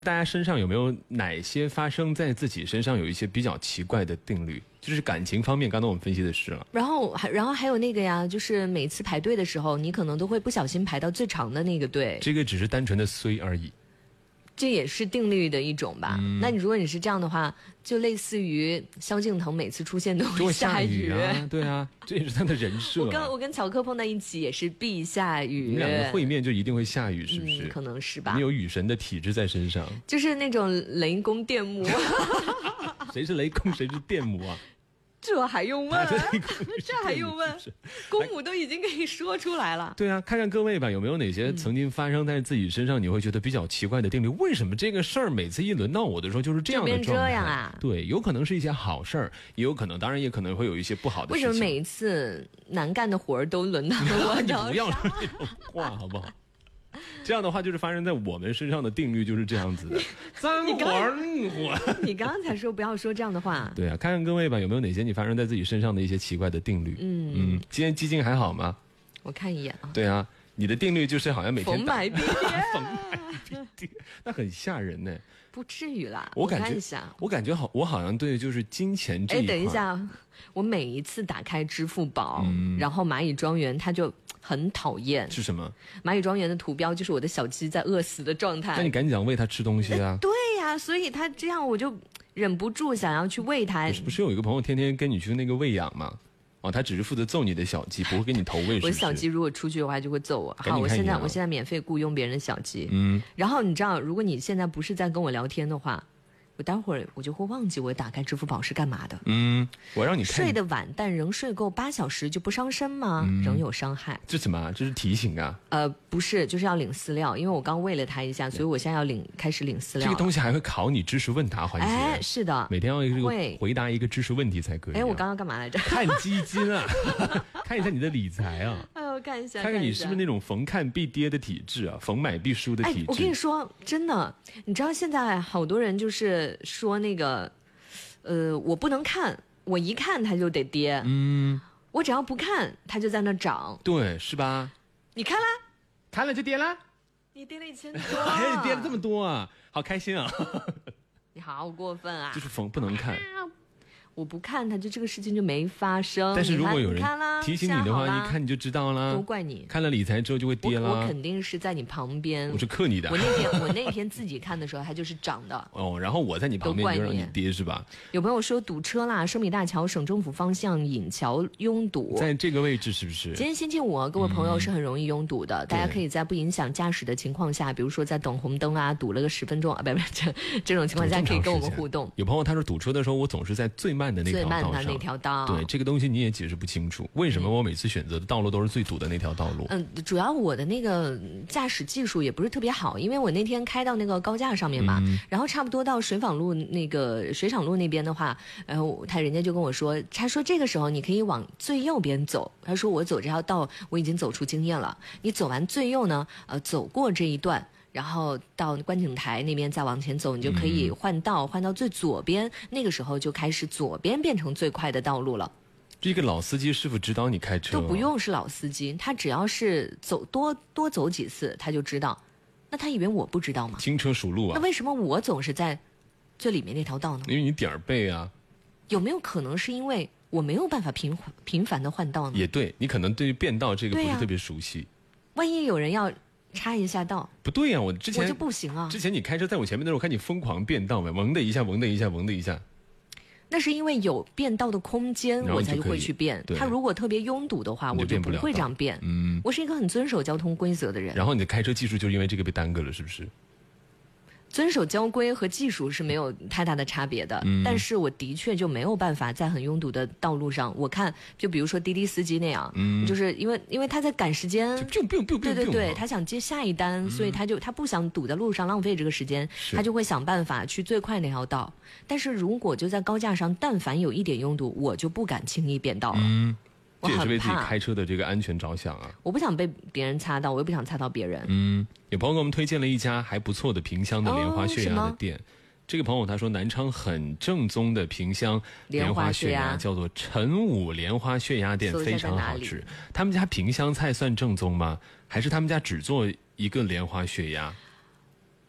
大家身上有没有哪些发生在自己身上有一些比较奇怪的定律？就是感情方面，刚才我们分析的是了。 然后还有那个呀，就是每次排队的时候，你可能都会不小心排到最长的那个队。 这个只是单纯的衰而已。 这也是定律的一种吧。那如果你是这样的话，就类似于萧敬腾每次出现都会下雨啊，对啊，这也是他的人设。 我跟乔克碰在一起也是必下雨， 你们两个会面就一定会下雨，是不是？ 可能是吧。 你有雨神的体质在身上， 就是那种雷公电母。 谁是雷公，谁是电母啊？ 这还用问？这还用问？公母都已经给你说出来了。 对啊，看看各位吧，有没有哪些曾经发生在自己身上，你会觉得比较奇怪的定律？为什么这个事儿每次一轮到我的时候就是这样的状态？ 这样啊？ 对，有可能是一些好事儿，也有可能，当然也可能会有一些不好的事情。 为什么每一次难干的活儿都轮到我？ 你不要说这种话好不好？这样的话就是发生在我们身上的定律就是这样子的，脏活硬活。 你刚刚才说不要说这样的话。 对啊，看看各位吧，有没有哪些你发生在自己身上的一些奇怪的定律？今天基金还好吗？ 我看一眼啊。 对啊，你的定律就是好像每天逢买必跌， 逢买必跌，那很吓人呢。 不至于啦， 我感觉我好像对就是金钱这一块。 等一下，我每一次打开支付宝，然后蚂蚁庄园它就很讨厌。 是什么？ 蚂蚁庄园的图标就是我的小鸡在饿死的状态。 那你赶紧讲喂它吃东西啊！ 对呀，所以它这样我就忍不住想要去喂它。 不是有一个朋友天天跟你去那个喂养吗？哦，他只是负责揍你的小鸡，不会给你投喂。 我的小鸡如果出去的话就会揍我。好，我现在免费雇佣别人的小鸡。然后你知道，如果你现在不是在跟我聊天的话，我待会儿我就会忘记我打开支付宝是干嘛的。 我让你看。 睡得晚但仍睡够8小时就不伤身吗？仍有伤害。 这什么？这是提醒啊？ 不是，就是要领饲料，因为我刚喂了它一下，所以我现在要开始领饲料。 这个东西还会考你知识问答环节。 是的， 每天要回答一个知识问题才可以。 我刚刚干嘛来着？ 看基金啊，看一下你的理财啊。 我看一下， 看看你是不是那种逢看必跌的体质啊，逢买必输的体质。 我跟你说，真的，你知道现在好多人就是说那个，我不能看，我一看它就得跌。我只要不看，它就在那涨。 对，是吧？ 你看啦， 看了就跌了。 你跌了1000多， 你跌了这么多啊，好开心啊！ 你好过分啊！ 就是不能看。 我不看它，就这个事情就没发生。 但是如果有人提醒你的话，一看你就知道了。 都怪你看了理财之后就会跌了。 我肯定是在你旁边。 我是克你的。 我那天自己看的时候，它就是涨的。 然后我在你旁边就让你跌是吧？ 有朋友说堵车啦，升米大桥省政府方向引桥拥堵， 在这个位置是不是？ 今天星期五，各位朋友是很容易拥堵的。大家可以在不影响驾驶的情况下，比如说在等红灯啊，堵了个10分钟啊，不这种情况下可以跟我们互动。 有朋友他说堵车的时候，我总是在最慢的那条道上。 那条道， 对这个东西你也解释不清楚，为什么我每次选择的道路都是最堵的那条道路？ 主要我的那个驾驶技术也不是特别好，因为我那天开到那个高架上面嘛，然后差不多到水厂路那边的话，然后人家就跟我说，他说这个时候你可以往最右边走，他说我走这条道我已经走出经验了，你走完最右呢，走过这一段。然后到观景台那边再往前走，你就可以换道，换到最左边，那个时候就开始左边变成最快的道路了。 这个老司机师傅指导你开车都不用是老司机，他只要是多走几次他就知道。那他以为我不知道吗？ 轻车熟路啊。 那为什么我总是在最里面那条道呢？ 因为你点儿背啊。 有没有可能是因为我没有办法频繁的换道呢？ 也对，你可能对于变道这个不是特别熟悉。 万一有人要插一下道， 不对呀，我之前我就不行啊。 之前你开车在我前面的时候，我看你疯狂变道，嗡的一下，嗡的一下，嗡的一下。 那是因为有变道的空间，我才会去变。它如果特别拥堵的话，我就不会这样变。我是一个很遵守交通规则的人。 然后你的开车技术就是因为这个被耽搁了，是不是？ 遵守交规和技术是没有太大的差别的，但是我的确就没有办法在很拥堵的道路上，我看就比如说滴滴司机那样，就是因为他在赶时间，对，他想接下一单，所以他不想堵在路上浪费这个时间，他就会想办法去最快那条道。但是如果就在高架上，但凡有一点拥堵，我就不敢轻易变道了。 这也是为自己开车的这个安全着想啊！ 我不想被别人擦到，我又不想擦到别人。 有朋友给我们推荐了一家还不错的萍乡的莲花血鸭的店。这个朋友他说，南昌很正宗的萍乡莲花血鸭叫做陈武莲花血鸭店，非常好吃。他们家萍乡菜算正宗吗？还是他们家只做一个莲花血鸭？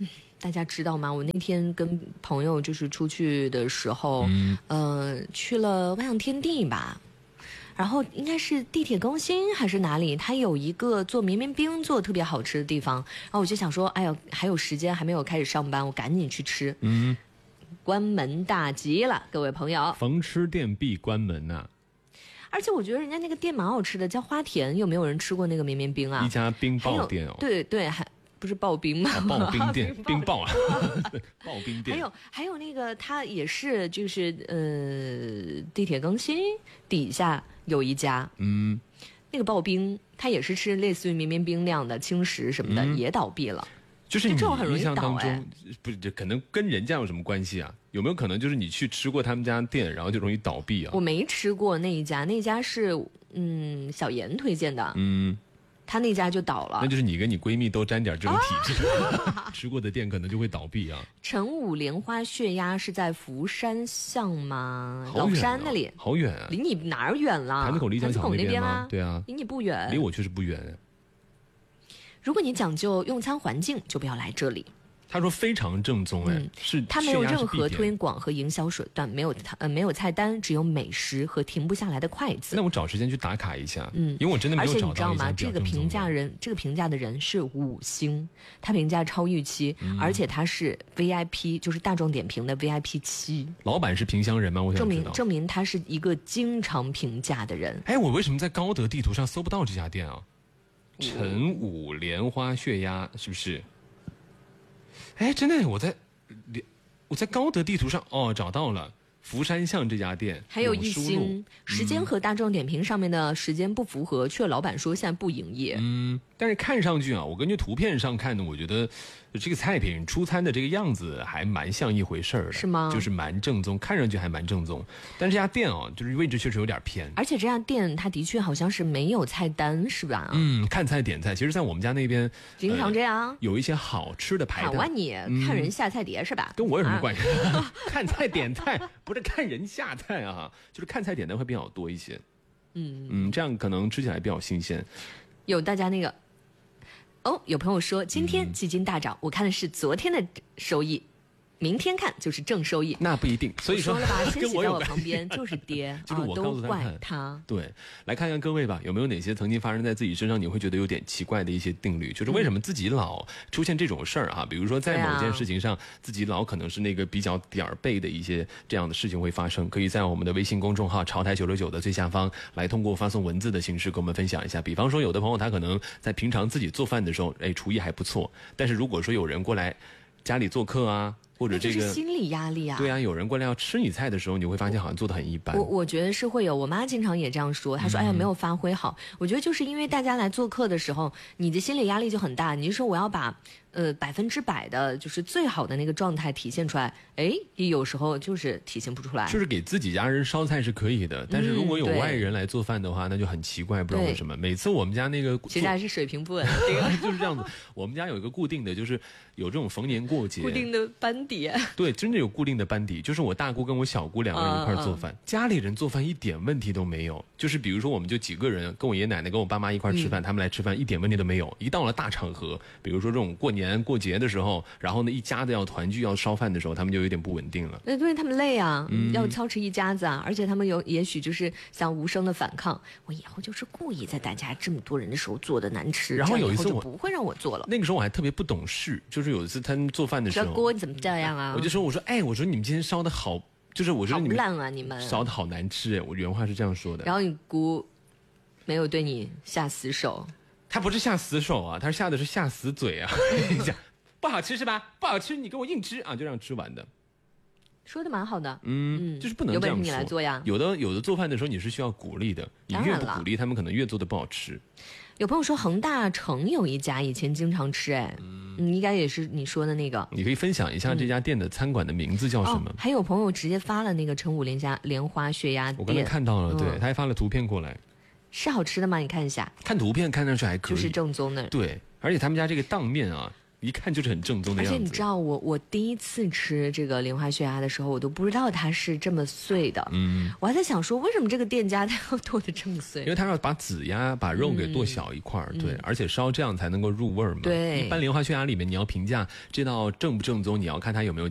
大家知道吗？我那天跟朋友就是出去的时候，去了万象天地吧，然后应该是地铁更新还是哪里，它有一个做绵绵冰做特别好吃的地方，然后我就想说，哎呦，还有时间，还没有开始上班，我赶紧去吃。关门大吉了，各位朋友， 逢吃店必关门呐。 而且我觉得人家那个店蛮好吃的，叫花田，有没有人吃过那个绵绵冰啊？ 一家冰爆店哦。 对对，还不是刨冰吗？ 刨冰店，冰爆啊，刨冰店。 还有那个，它也是就是地铁更新底下有一家，那个刨冰，它也是吃类似于绵绵冰那样的轻食什么的，也倒闭了。 就是你印象当中，不是可能跟人家有什么关系啊？有没有可能就是你去吃过他们家店，然后就容易倒闭啊？ 我没吃过那一家，那家是小严推荐的，他那家就倒了。 那就是你跟你闺蜜都沾点这种体质，吃过的店可能就会倒闭啊。 陈武莲花血鸭是在福山巷吗？ 老山那里， 好远啊！ 离你哪儿远了？ 潭子口立交桥那边吗？对啊， 离你不远。 离我确实不远。 如果你讲究用餐环境，就不要来这里。 他说非常正宗，是他没有任何推广和营销手段，没有菜单，只有美食和停不下来的筷子。 那我找时间去打卡一下，因为我真的没有找到。而且你知道吗？这个评价的人是5星，他评价超预期，而且他是 VIP， 就是大众点评的 VIP 7。 老板是萍乡人吗？我想知道。 证明他是一个经常评价的人。 哎，我为什么在高德地图上搜不到这家店啊？陈武莲花血鸭是不是？哎，真的，我在高德地图上找到了福山巷这家店， 还有1星，时间和大众点评上面的时间不符合，却老板说现在不营业。 但是看上去啊，我根据图片上看的，我觉得这个菜品出餐的这个样子还蛮像一回事儿的， 是吗？ 就是蛮正宗，看上去还蛮正宗。但这家店就是位置确实有点偏， 而且这家店它的确好像是没有菜单，是吧？ 看菜点菜。其实，在我们家那边经常这样， 有一些好吃的排档。 好啊，你看人下菜碟是吧？ 跟我有什么关系？看菜点菜不是看人下菜啊，就是看菜点菜会比较多一些。这样可能吃起来比较新鲜。 有大家那个。有朋友说今天基金大涨，我看的是昨天的收益，明天看就是正收益。 那不一定，所以说了吧，先写在我旁边就是跌， 就是我告诉都怪他。 对，来看看各位吧，有没有哪些曾经发生在自己身上你会觉得有点奇怪的一些定律，就是为什么自己老出现这种事儿啊？比如说在某件事情上，自己老可能是那个比较点儿背的一些这样的事情会发生，可以在我们的微信公众号潮台969的最下方来通过发送文字的形式跟我们分享一下。比方说有的朋友他可能在平常自己做饭的时候，厨艺还不错，但是如果说有人过来家里做客啊，或者这个心理压力啊， 对啊，有人过来要吃你菜的时候，你会发现好像做得很一般。 我觉得是会有，我妈经常也这样说，她说：“哎呀，没有发挥好。”我觉得就是因为大家来做客的时候，你的心理压力就很大，你就说我要把100%的，就是最好的那个状态体现出来，有时候就是体现不出来。 就是给自己家人烧菜是可以的，但是如果有外人来做饭的话，那就很奇怪，不知道为什么。每次我们家那个其实还是水平不稳定，就是这样子。我们家有一个固定的，就是有这种逢年过节固定的班底。 对，真的有固定的班底，就是我大姑跟我小姑2个人一块做饭，家里人做饭一点问题都没有。就是比如说我们就几个人，跟我爷爷奶奶跟我爸妈一块吃饭，他们来吃饭一点问题都没有。一到了大场合，比如说这种过年过节的时候，然后呢一家子要团聚要烧饭的时候，他们就有点不稳定了。 对，因为他们累啊，要操持一家子啊，而且他们也许就是想无声的反抗，我以后就是故意在大家这么多人的时候做的难吃， 然后有一次就不会让我做了。 那个时候我还特别不懂事，就是有一次他们做饭的时候， 这锅你怎么这样啊？ 我就说我说你们今天烧的好，就是我说你们烂啊，你们烧的好难吃我原话是这样说的。 然后你姑没有对你下死手， 他不是下死手啊，他下的是下死嘴啊！不好吃是吧？不好吃你给我硬吃啊，就这样吃完的。 说的蛮好的， 就是不能这样说。有本事你来做呀。 有的做饭的时候你是需要鼓励的，你越不鼓励，他们可能越做的不好吃。 有朋友说恒大城有一家以前经常吃，应该也是你说的那个。 你可以分享一下这家店的餐馆的名字叫什么？ 还有朋友直接发了那个陈武莲花血鸭店， 我刚才看到了，对，他还发了图片过来。 是好吃的吗？你看一下。 看图片看上去还可以， 就是正宗的。 对，而且他们家这个档面啊， 一看就是很正宗的样子。 而且你知道我第一次吃这个莲花血鸭的时候，我都不知道它是这么碎的。我还在想说，为什么这个店家他要剁得这么碎？ 因为他要把子鸭把肉给剁小一块对，而且烧这样才能够入味嘛。 对， 一般莲花血鸭里面你要评价这道正不正宗，你要看它有没有